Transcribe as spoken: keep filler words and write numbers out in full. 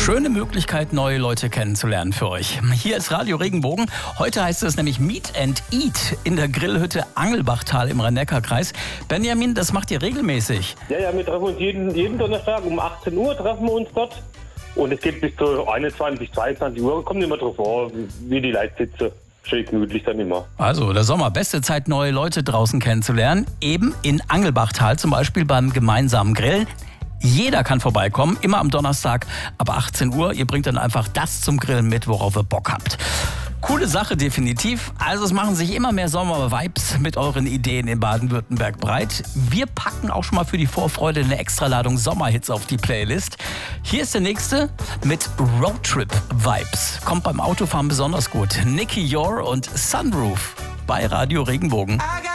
Schöne Möglichkeit, neue Leute kennenzulernen für euch. Hier ist Radio Regenbogen. Heute heißt es nämlich Meet and Eat in der Grillhütte Angelbachtal im Rhein-Neckar-Kreis. Benjamin, das macht ihr regelmäßig? Ja, ja, wir treffen uns jeden, jeden Donnerstag um achtzehn Uhr treffen wir uns dort. Und es geht bis zu einundzwanzig, zweiundzwanzig Uhr. Kommt immer drauf vor, wie die Leute sitzen. Schön gemütlich dann immer. Also der Sommer, beste Zeit, neue Leute draußen kennenzulernen. Eben in Angelbachtal, zum Beispiel beim gemeinsamen Grillen. Jeder kann vorbeikommen, immer am Donnerstag ab achtzehn Uhr. Ihr bringt dann einfach das zum Grillen mit, worauf ihr Bock habt. Coole Sache, definitiv. Also es machen sich immer mehr Sommer-Vibes mit euren Ideen in Baden-Württemberg breit. Wir packen auch schon mal für die Vorfreude eine Extraladung Sommerhits auf die Playlist. Hier ist der nächste mit Roadtrip-Vibes. Kommt beim Autofahren besonders gut. Nicky Yor und Sunroof bei Radio Regenbogen.